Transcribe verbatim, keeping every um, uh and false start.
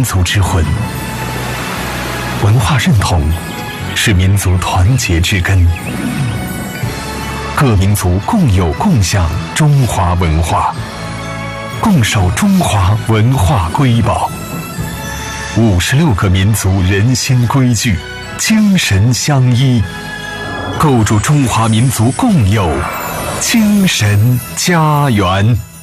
族之魂。文化认同是民族团结之根，各民族共有共享中华文化，共守中华文化瑰宝。五十六个民族人心规矩，精神相依，构筑中华民族共有精神家园。